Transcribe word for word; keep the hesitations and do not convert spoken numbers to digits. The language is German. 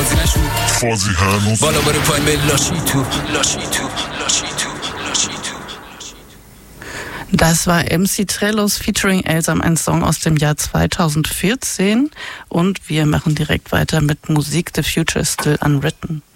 بازی نشون بازی هنوز بالا بره پایین به لاشی تو لاشی تو لاشی تو لاشی تو. Das war M C Trellos featuring Elsam, ein Song aus dem Jahr zweitausendvierzehn. Und wir machen direkt weiter mit Musik. The Future is Still Unwritten.